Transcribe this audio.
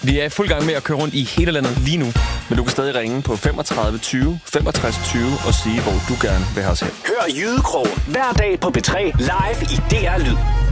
Vi er i fuld gang med at køre rundt i hele landet lige nu. Men du kan stadig ringe på 35 20 65 20 og sige, hvor du gerne vil have os hen. Hør Jydekrog hver dag på P3 live i DR Lyd.